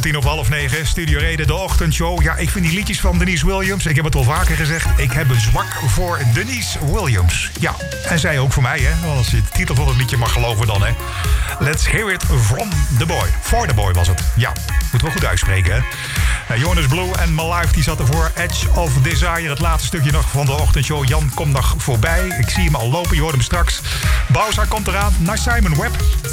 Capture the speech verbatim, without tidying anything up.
tien op half negen, Studio Reden, de ochtendshow. Ja, ik vind die liedjes van Denise Williams, ik heb het al vaker gezegd, ik heb een zwak voor Denise Williams. Ja, en zij ook voor mij, hè. Als je de titel van het liedje mag geloven dan, hè. Let's hear it from the boy. For the boy was het. Ja, moet wel goed uitspreken, hè. Uh, Jonas Blue en My Life, die zat ervoor. Edge of Desire, het laatste stukje nog van de ochtendshow. Jan komt nog voorbij. Ik zie hem al lopen, je hoort hem straks. Bowser komt eraan naar Simon Webb.